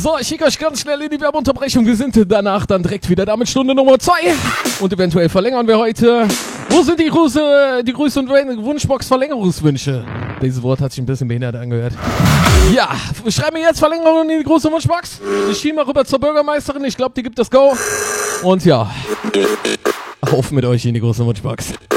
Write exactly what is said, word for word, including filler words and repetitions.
So, ich schicke euch ganz schnell in die Werbeunterbrechung. Wir sind danach dann direkt wieder da mit Stunde Nummer zwei. Und eventuell verlängern wir heute. Wo sind die Grüße, die Grüße und Wunschbox-Verlängerungswünsche? Dieses Wort hat sich ein bisschen behindert angehört. Ja, schreib mir jetzt Verlängerung in die große Wunschbox. Ich schiebe mal rüber zur Bürgermeisterin. Ich glaube, die gibt das Go. Und ja, auf mit euch in die große Wunschbox.